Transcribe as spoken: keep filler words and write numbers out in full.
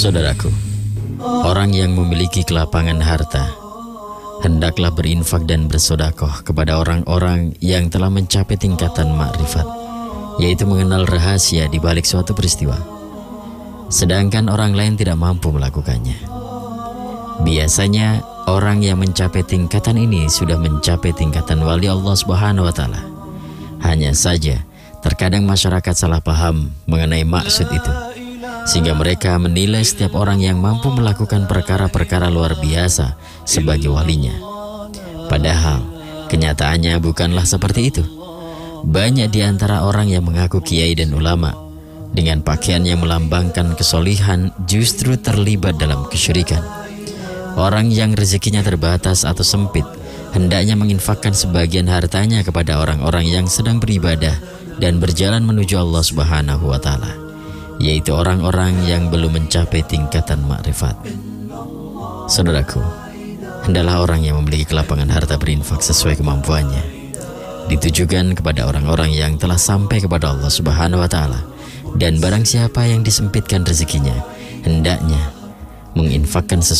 Saudaraku, orang yang memiliki kelapangan harta hendaklah berinfak dan bersedekah kepada orang-orang yang telah mencapai tingkatan makrifat, yaitu mengenal rahasia di balik suatu peristiwa, sedangkan orang lain tidak mampu melakukannya. Biasanya orang yang mencapai tingkatan ini sudah mencapai tingkatan wali Allah Subhanahu wa Ta'ala. Hanya saja terkadang masyarakat salah paham mengenai maksud itu, sehingga mereka menilai setiap orang yang mampu melakukan perkara-perkara luar biasa sebagai walinya. Padahal kenyataannya bukanlah seperti itu. Banyak di antara orang yang mengaku kiai dan ulama dengan pakaian yang melambangkan kesolihan justru terlibat dalam kesyirikan. Orang yang rezekinya terbatas atau sempit hendaknya menginfakkan sebagian hartanya kepada orang-orang yang sedang beribadah dan berjalan menuju Allah Subhanahu wa Ta'ala, yaitu orang-orang yang belum mencapai tingkatan makrifat. Saudaraku, hendaklah orang yang memiliki kelapangan harta berinfak sesuai kemampuannya, ditujukan kepada orang-orang yang telah sampai kepada Allah Subhanahu wa Ta'ala. Dan barang siapa yang disempitkan rezekinya, hendaknya menginfakkan sesuai